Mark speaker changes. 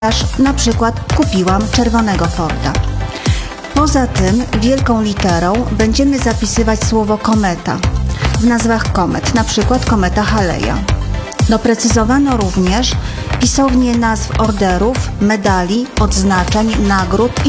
Speaker 1: na przykład kupiłam czerwonego Forda. Poza tym wielką literą będziemy zapisywać słowo kometa w nazwach komet, na przykład kometa Haleja. Doprecyzowano również pisownię nazw orderów, medali, odznaczeń, nagród i